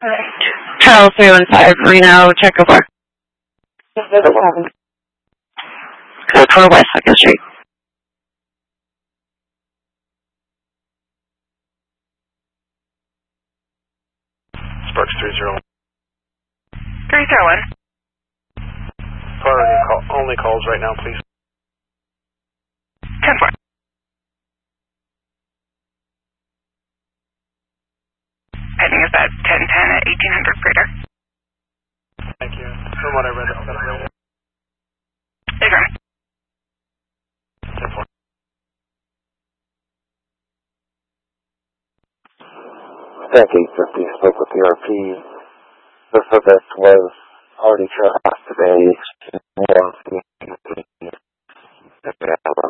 Charles 315, Reno, check over. Code for West 2nd Street. Sparks 301. 301. Only calls right now, please. 10-4. Heading is at 1010 at 1800 Greater. Thank you. From what I read, it's got a real. Ignorant. 10-4. Stack 850 spoke with PRP. The subject was already charged today.